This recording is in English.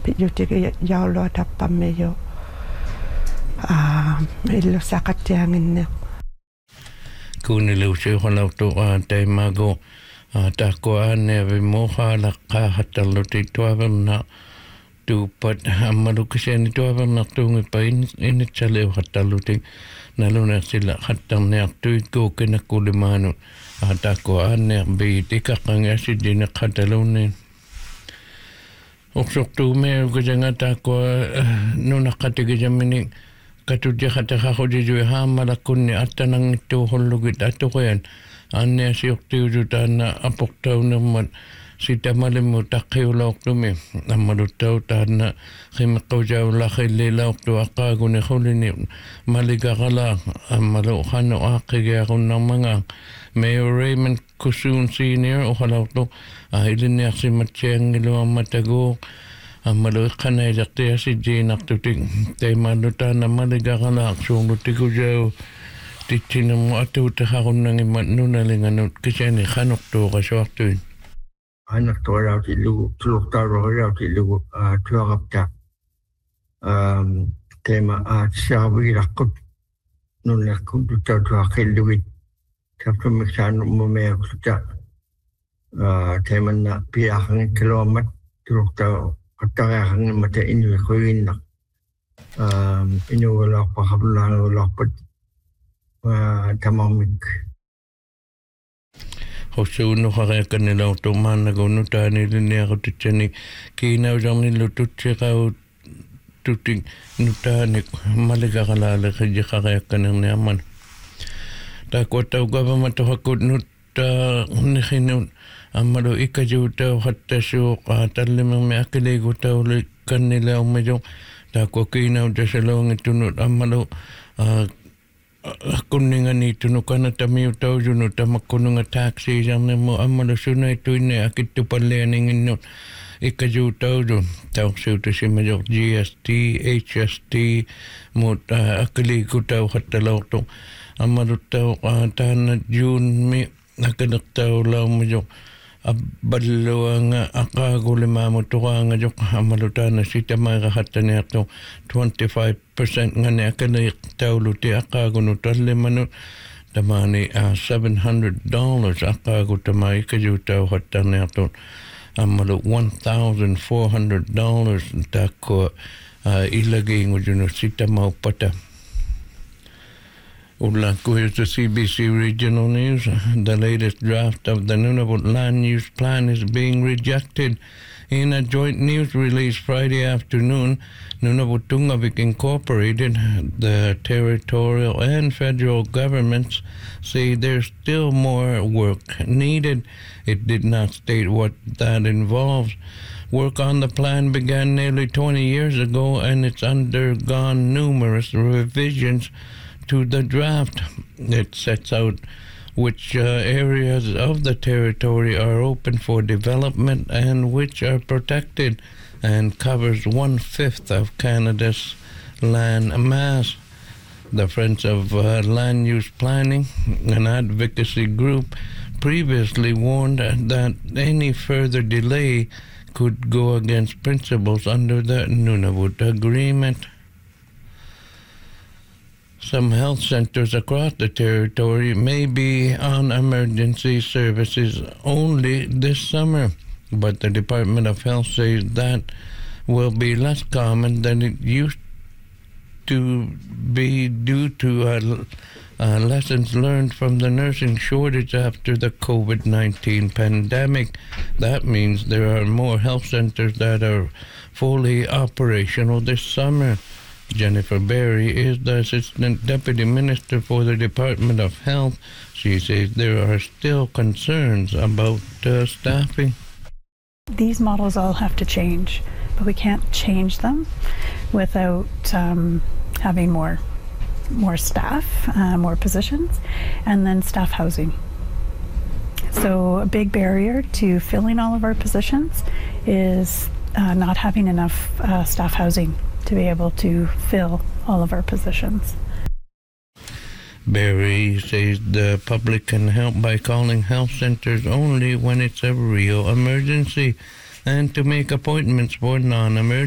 Jutiki jaulua tappamme jo illu sakattianginne. Kuunniluusiuqalautu taimago takoaane vimuha qahattalluti tuaverna tuupat ammalukiseni tuaverna tuungipa initsaliuqattalluti nalunersilla qattarniartuit kuulimaanu takoaane biitikaqqangasidine qatalunnin uqsortuume ukajanga takoa nunaqqatigijamini katujaqataqaqujijui haammalakkunni attanangittuuqullugit atuqian anniasiortiusuutaanna aportaunermat sitamalimmu taqqiulaortumi ammaluttau taanna qimmeqqujaullaqillilaortu aqqaaguni qulini maligaqala ammalu qannu aaqqigiaqunnarmanga Mayor Raymond Kusun Senior uqalaortu ilinniarsimatsiangiluarmatagu ammalu iqqanailertiasijiinartutik taimaalutaanna maligaqalaaqsuurlutikujau titsinammu atuutaqarunnangimmat nunalinganut kisani qanortuuqasuartuin qanortuqalautilugu tulurtaaruqalautilugu tuaqapta tema siaviiraqqut nunnerkut tutautuaqillugit kaptumiksaanu mumeakuta temanna piaqangit kilomat tulurtau qattariaqangimmata inuiquiginna inuulaaqpaqapulaanguulaarpat tamamik Hosuunnuqareakkanilautu maannagunutaaniliniaqutitsani kiinausornillu tutsiqau tutik nutaanik maligaqalaaleqijiqareakkanerniarman takuatau government-uqakkut nuttaa ammalu ikajuutau hattasuuq tallimermi akiliigutauli kannilaumaju takua kiinautasaloongittunut ammalu kunninganiittunu kanatamiutaujunu tamakkununga taksiisarnermu ammalu sunaituinne akittupallianinginnut ikajuutaudu tauqsiutusimajor GST HST mut akiliigutau hattalaortu ammaluttau taanna juunmi akalertaulaumajor abballuanga aqaagulimaamutuqaangajoq ammalutaana sitamairahattaniartu 25% ngani akaliqtauluti aqaagunu tallimanut tamaani $700 aqaagutama ikajuutauhattarniartut ammalu $1,400 takkua ilagiingujunu sitamaupata here's the CBC Regional News. The latest draft of the Nunavut Land Use Plan is being rejected. In a joint news release Friday afternoon, Nunavut Tungavik Incorporated, the territorial and federal governments say there's still more work needed. It did not state what that involves. Work on the plan began nearly 20 years ago, and it's undergone numerous revisions to the draft. It sets out which areas of the territory are open for development and which are protected, and covers 1/5 of Canada's land mass. The Friends of Land Use Planning, an advocacy group, previously warned that any further delay could go against principles under the Nunavut Agreement. Some health centers across the territory may be on emergency services only this summer, but the Department of Health says that will be less common than it used to be due to lessons learned from the nursing shortage after the COVID-19 pandemic. That means there are more health centers that are fully operational this summer. Jennifer Berry is the Assistant Deputy Minister for the Department of Health. She says there are still concerns about staffing. These models all have to change, but we can't change them without having more staff, more positions, and then staff housing. So a big barrier to filling all of our positions is not having enough staff housing to be able to fill all of our positions. Berry says the public can help by calling health centers only when it's a real emergency, and to make appointments for non-emergency